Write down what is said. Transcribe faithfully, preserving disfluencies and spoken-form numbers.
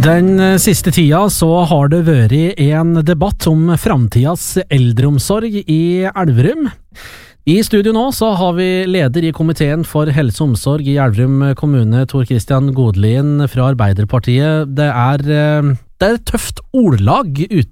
Den siste tida så har det vært en debatt om framtidas eldreomsorg i Elverum. I studio nå så har vi leder i komiteen for helse og omsorg i Elverum kommune, Tor Christian Godlien fra Arbeiderpartiet. Det er, det er et tøft ordlag ute